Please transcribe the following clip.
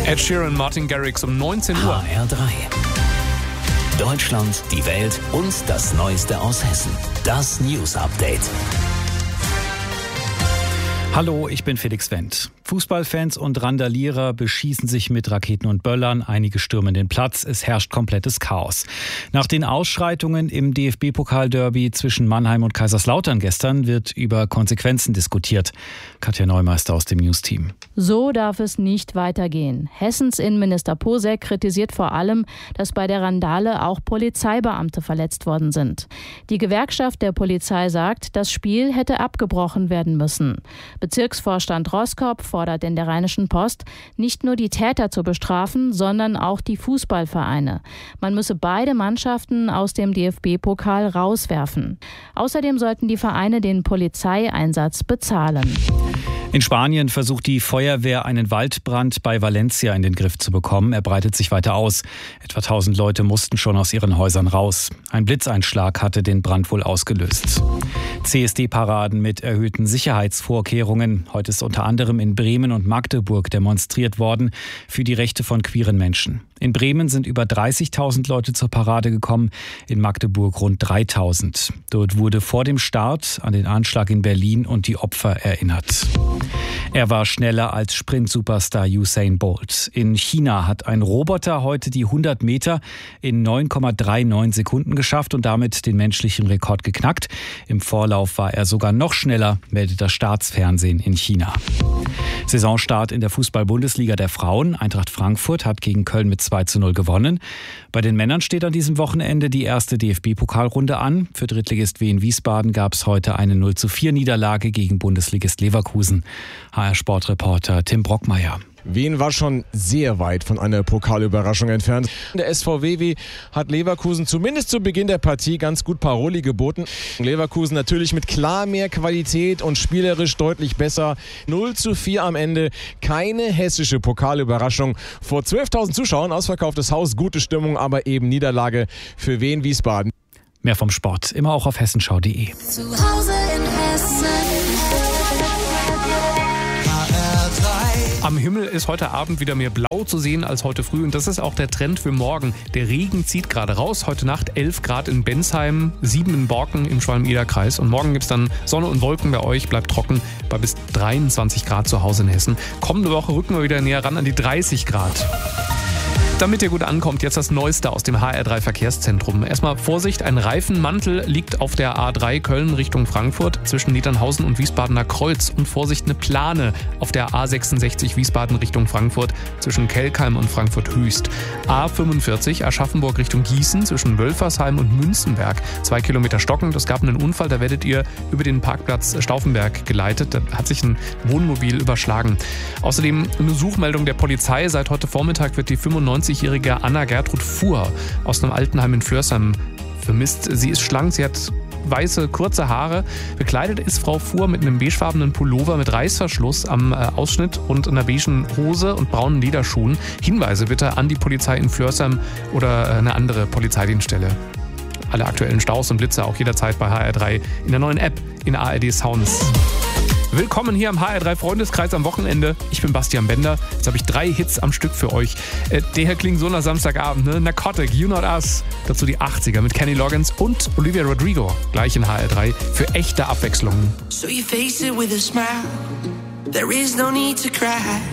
Ed Sheeran, Martin Garrix um 19 Uhr. HR3. Deutschland, die Welt und das Neueste aus Hessen. Das News Update. Hallo, ich bin Felix Wendt. Fußballfans und Randalierer beschießen sich mit Raketen und Böllern. Einige stürmen den Platz. Es herrscht komplettes Chaos. Nach den Ausschreitungen im DFB-Pokal-Derby zwischen Mannheim und Kaiserslautern gestern wird über Konsequenzen diskutiert. Katja Neumeister aus dem News-Team. So darf es nicht weitergehen. Hessens Innenminister Posek kritisiert vor allem, dass bei der Randale auch Polizeibeamte verletzt worden sind. Die Gewerkschaft der Polizei sagt, das Spiel hätte abgebrochen werden müssen. Bezirksvorstand Roskop fordert in der Rheinischen Post, nicht nur die Täter zu bestrafen, sondern auch die Fußballvereine. Man müsse beide Mannschaften aus dem DFB-Pokal rauswerfen. Außerdem sollten die Vereine den Polizeieinsatz bezahlen. In Spanien versucht die Feuerwehr, einen Waldbrand bei Valencia in den Griff zu bekommen. Er breitet sich weiter aus. Etwa 1000 Leute mussten schon aus ihren Häusern raus. Ein Blitzeinschlag hatte den Brand wohl ausgelöst. CSD-Paraden mit erhöhten Sicherheitsvorkehrungen. Heute ist unter anderem in Bremen und Magdeburg demonstriert worden für die Rechte von queeren Menschen. In Bremen sind über 30.000 Leute zur Parade gekommen, in Magdeburg rund 3.000. Dort wurde vor dem Start an den Anschlag in Berlin und die Opfer erinnert. Er war schneller als Sprint-Superstar Usain Bolt. In China hat ein Roboter heute die 100 Meter in 9,39 Sekunden geschafft und damit den menschlichen Rekord geknackt. Im Vorlauf war er sogar noch schneller, meldet das Staatsfernsehen in China. Saisonstart in der Fußball-Bundesliga der Frauen. Eintracht Frankfurt hat gegen Köln mit 2:0 gewonnen. Bei den Männern steht an diesem Wochenende die erste DFB-Pokalrunde an. Für Drittligist Wien Wiesbaden gab es heute eine 0:4 Niederlage gegen Bundesligist Leverkusen. HR-Sportreporter Tim Brockmeier. Wien war schon sehr weit von einer Pokalüberraschung entfernt. Der SVW hat Leverkusen zumindest zu Beginn der Partie ganz gut Paroli geboten. Leverkusen natürlich mit klar mehr Qualität und spielerisch deutlich besser. 0:4 am Ende. Keine hessische Pokalüberraschung. Vor 12.000 Zuschauern, ausverkauftes Haus, gute Stimmung, aber eben Niederlage für Wien Wiesbaden. Mehr vom Sport, immer auch auf hessenschau.de. Zu Hause in Hessen. Am Himmel ist heute Abend wieder mehr Blau zu sehen als heute früh und das ist auch der Trend für morgen. Der Regen zieht gerade raus. Heute Nacht 11 Grad in Bensheim, 7 in Borken im Schwalm-Eder-Kreis. Und morgen gibt es dann Sonne und Wolken bei euch, bleibt trocken bei bis 23 Grad zu Hause in Hessen. Kommende Woche rücken wir wieder näher ran an die 30 Grad. Damit ihr gut ankommt, jetzt das Neueste aus dem HR3 Verkehrszentrum. Erstmal Vorsicht, ein Reifenmantel liegt auf der A3 Köln Richtung Frankfurt zwischen Niedernhausen und Wiesbadener Kreuz. Und Vorsicht, eine Plane auf der A66 Wiesbaden Richtung Frankfurt zwischen Kelkheim und Frankfurt Höchst. A45 Aschaffenburg Richtung Gießen zwischen Wölfersheim und Münzenberg. 2 Kilometer stockend. Es gab einen Unfall, da werdet ihr über den Parkplatz Stauffenberg geleitet. Da hat sich ein Wohnmobil überschlagen. Außerdem eine Suchmeldung der Polizei. Seit heute Vormittag wird die 95-jährige Anna Gertrud Fuhr aus einem Altenheim in Flörsheim vermisst. Sie ist schlank, sie hat weiße, kurze Haare. Bekleidet ist Frau Fuhr mit einem beigefarbenen Pullover mit Reißverschluss am Ausschnitt und einer beigen Hose und braunen Lederschuhen. Hinweise bitte an die Polizei in Flörsheim oder eine andere Polizeidienststelle. Alle aktuellen Staus und Blitze auch jederzeit bei HR3 in der neuen App in ARD Sounds. Willkommen hier am HR3 Freundeskreis am Wochenende. Ich bin Bastian Bender. Jetzt habe ich 3 Hits am Stück für euch. Der hier klingt so nach Samstagabend, ne? Narcotic, You Not Us. Dazu die 80er mit Kenny Loggins und Olivia Rodrigo. Gleich in HR3 für echte Abwechslung. So you face it with a smile. There is no need to cry.